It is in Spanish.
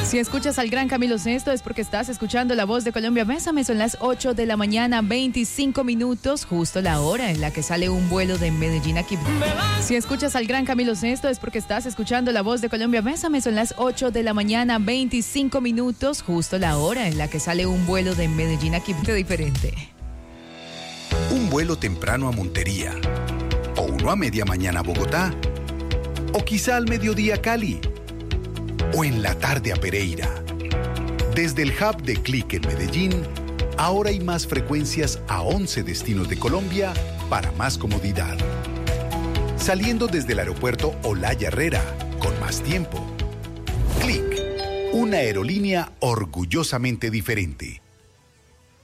Si escuchas al gran Camilo Sesto es porque estás escuchando La Voz de Colombia. Bésame, son las 8 de la mañana, 25 minutos, justo la hora en la que sale un vuelo de Medellín a Quibdó. Si escuchas al gran Camilo Sesto es porque estás escuchando La Voz de Colombia. Bésame, son las 8 de la mañana, 25 minutos, justo la hora en la que sale un vuelo de Medellín a Quibdó. Diferente. Un vuelo temprano a Montería, o uno a media mañana a Bogotá, o quizá al mediodía a Cali, o en la tarde a Pereira. Desde el hub de Click en Medellín, ahora hay más frecuencias a 11 destinos de Colombia para más comodidad. Saliendo desde el aeropuerto Olaya Herrera, con más tiempo. Click, una aerolínea orgullosamente diferente.